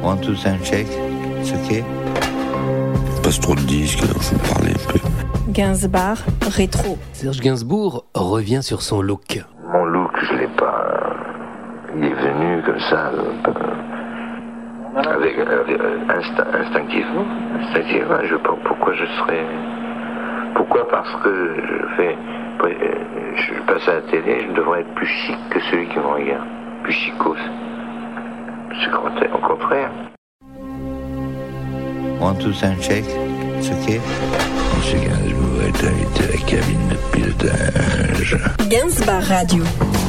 One, two, sound check. C'est ok. Passe trop de disques, faut parler un peu. Gainsbourg, rétro. Serge Gainsbourg revient sur son look. Mon look, je l'ai pas. Il est venu comme ça, instinctivement. Je sais pas pourquoi je serais. Pourquoi? Parce que je passe à la télé, je devrais être plus chic que celui qui me regarde. Plus chicos. C'est au contraire. One, two, sound check. C'est ok. Monsieur Gainsbourg est invité à la cabine de pilotage. Gainsbourg Radio.